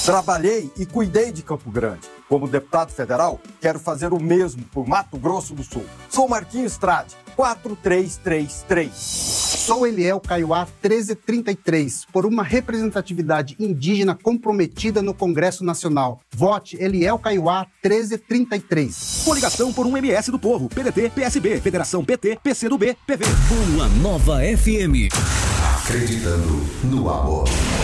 Trabalhei e cuidei de Campo Grande. Como deputado federal, quero fazer o mesmo por Mato Grosso do Sul. Sou Marquinhos Trade, 4333. Sou Eliel Caiuá 1333, por uma representatividade indígena comprometida no Congresso Nacional. Vote Eliel Caiuá 1333. Coligação por um MS do Povo, PDT, PSB, Federação PT, PCdoB, PV. Boa Nova FM. Acreditando no amor.